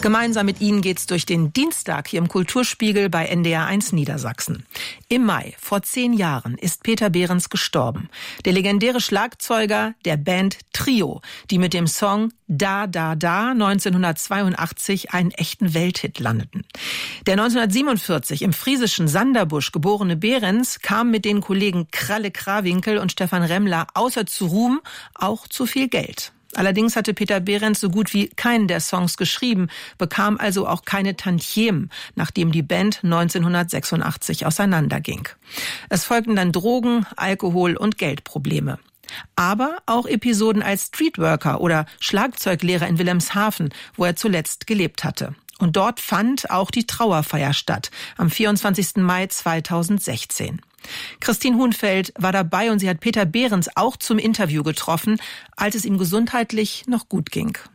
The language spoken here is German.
Gemeinsam mit Ihnen geht's durch den Dienstag hier im Kulturspiegel bei NDR1 Niedersachsen. Im Mai, vor 10 Jahren, ist Peter Behrens gestorben. Der legendäre Schlagzeuger der Band Trio, die mit dem Song Da, Da, Da 1982 einen echten Welthit landeten. Der 1947 im friesischen Sanderbusch geborene Behrens kam mit den Kollegen Kralle Krawinkel und Stefan Remmler außer zu Ruhm auch zu viel Geld. Allerdings hatte Peter Behrens so gut wie keinen der Songs geschrieben, bekam also auch keine Tantiemen, nachdem die Band 1986 auseinanderging. Es folgten dann Drogen, Alkohol und Geldprobleme. Aber auch Episoden als Streetworker oder Schlagzeuglehrer in Wilhelmshaven, wo er zuletzt gelebt hatte. Und dort fand auch die Trauerfeier statt, am 24. Mai 2016. Christine Hunfeld war dabei und sie hat Peter Behrens auch zum Interview getroffen, als es ihm gesundheitlich noch gut ging.